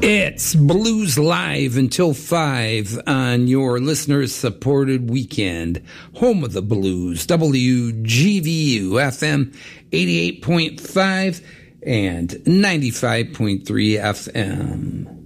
It's Blues Live until 5 on your listener-supported weekend. Home of the Blues, WGVU FM 88.5 and 95.3 FM.